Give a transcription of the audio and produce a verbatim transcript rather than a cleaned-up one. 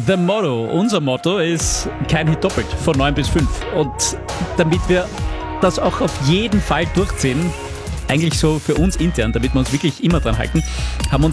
The Motto. Unser Motto ist kein Hit doppelt, von neun bis fünf. Und damit wir das auch auf jeden Fall durchziehen, eigentlich so für uns intern, damit wir uns wirklich immer dran halten, haben uns